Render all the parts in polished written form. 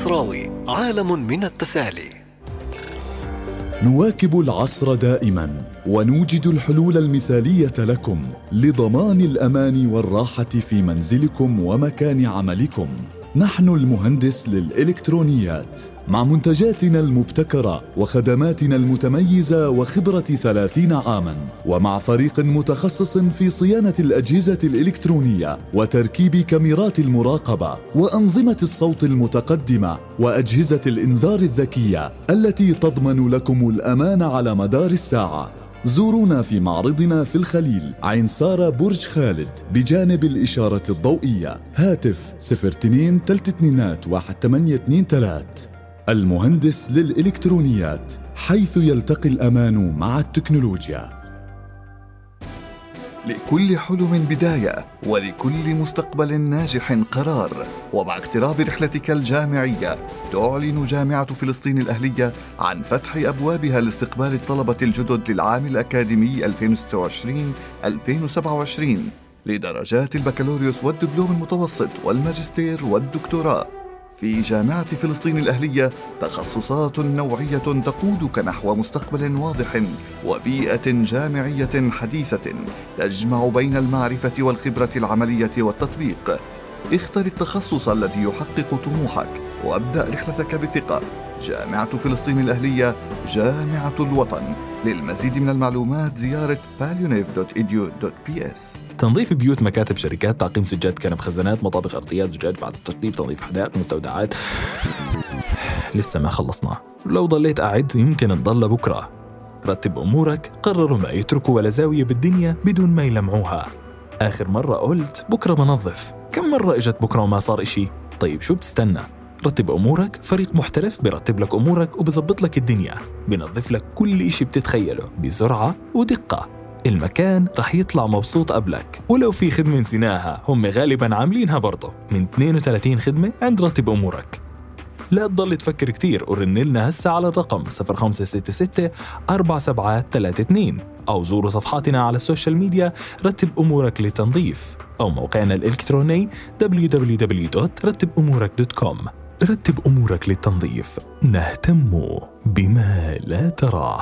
المصراوي، عالم من التسالي. نواكب العصر دائما ونوجد الحلول المثالية لكم لضمان الأمان والراحة في منزلكم ومكان عملكم. نحن المهندس للإلكترونيات، مع منتجاتنا المبتكرة وخدماتنا المتميزة وخبرة 30 عاماً، ومع فريق متخصص في صيانة الأجهزة الإلكترونية وتركيب كاميرات المراقبة وأنظمة الصوت المتقدمة وأجهزة الإنذار الذكية التي تضمن لكم الأمان على مدار الساعة. زورونا في معرضنا في الخليل، عين سارة، برج خالد، بجانب الإشارة الضوئية. هاتف 02 32 1823. المهندس للإلكترونيات، حيث يلتقي الأمان مع التكنولوجيا. لكل حلم بداية، ولكل مستقبل ناجح قرار. ومع اقتراب رحلتك الجامعية، تعلن جامعة فلسطين الأهلية عن فتح أبوابها لاستقبال الطلبة الجدد للعام الأكاديمي 2026-2027 لدرجات البكالوريوس والدبلوم المتوسط والماجستير والدكتوراه. في جامعة فلسطين الأهلية تخصصات نوعية تقودك نحو مستقبل واضح وبيئة جامعية حديثة تجمع بين المعرفة والخبرة العملية والتطبيق. اختر التخصص الذي يحقق طموحك وابدأ رحلتك بثقة. جامعة فلسطين الأهلية، جامعة الوطن. للمزيد من المعلومات زيارة palionev.edu.ps. تنظيف بيوت، مكاتب، شركات، تعقيم سجاد كنب، خزانات، مطابخ، أرضيات، زجاج بعد التشطيب، تنظيف حدائق، مستودعات. لسه ما خلصنا، لو ضليت قاعد يمكن نضل بكرة. رتب أمورك، قرروا ما يتركوا ولا زاوية بالدنيا بدون ما يلمعوها. آخر مرة قلت بكرة بنظف، كم مرة إجت بكرة وما صار إشي؟ طيب شو بتستنى؟ رتب أمورك، فريق محترف برتب لك أمورك وبزبط لك الدنيا، بنظف لك كل إشي بتتخيله بسرعة ودقة. المكان رح يطلع مبسوط قبلك، ولو في خدمة نسيناها هم غالباً عاملينها برضه، من 32 خدمة عند رتب أمورك. لا تضل تفكر كتير ورن لنا هسه على الرقم 0566 4732 أو زوروا صفحاتنا على السوشيال ميديا رتب أمورك للتنظيف، أو موقعنا الإلكتروني www.rattibumurek.com. رتب أمورك للتنظيف، نهتم بما لا تراه.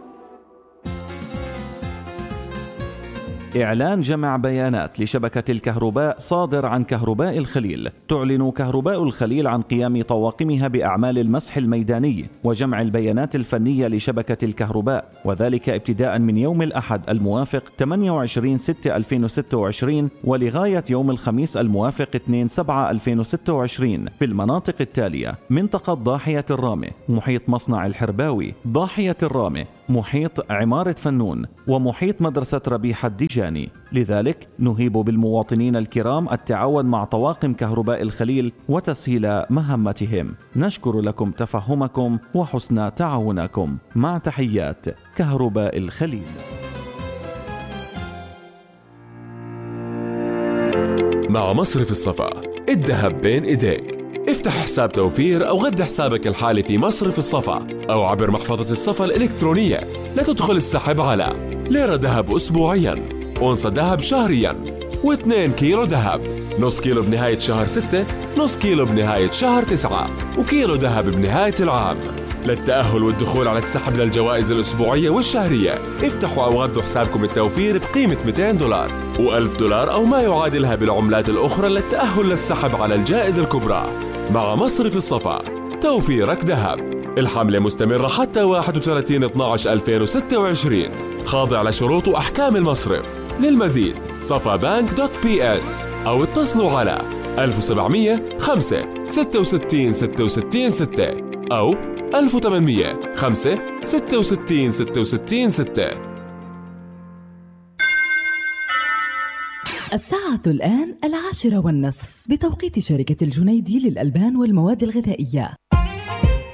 إعلان جمع بيانات لشبكة الكهرباء صادر عن كهرباء الخليل. تعلن كهرباء الخليل عن قيام طواقمها بأعمال المسح الميداني وجمع البيانات الفنية لشبكة الكهرباء، وذلك ابتداء من يوم الأحد الموافق 28/6/2026 ولغاية يوم الخميس الموافق 2/7/2026 في المناطق التالية: منطقة ضاحية الرامة، محيط مصنع الحرباوي، ضاحية الرامة، محيط عمارة فنون، ومحيط مدرسة ربيح الدجاني. لذلك نهيب بالمواطنين الكرام التعاون مع طواقم كهرباء الخليل وتسهيل مهمتهم. نشكر لكم تفهمكم وحسن تعاونكم. مع تحيات كهرباء الخليل. مع مصرف الصفا، الذهب بين ايديك. افتح حساب توفير أو غذي حسابك الحالي في مصرف الصفا أو عبر محفظة الصفا الإلكترونية لتدخل السحب على ليرة ذهب أسبوعياً، أونصة ذهب شهرياً، و2 كيلو ذهب، نص كيلو بنهاية شهر 6، نص كيلو بنهاية شهر 9، وكيلو ذهب بنهاية العام. للتأهل والدخول على السحب للجوائز الأسبوعية والشهرية، افتحوا أو غذوا حسابكم التوفير بقيمة $200 و$1000 أو ما يعادلها بالعملات الأخرى للتأهل للسحب على الجائزة الكبرى. مع مصرف الصفا، توفيرك ذهب. الحملة مستمرة حتى 31/12/2026، خاضع لشروط وأحكام المصرف. للمزيد safabank.ps أو اتصلوا على 1700 5 66 66 6 أو 1800 5 66 66 6. الساعة الآن 10:30 بتوقيت شركة الجنيدي للألبان والمواد الغذائية.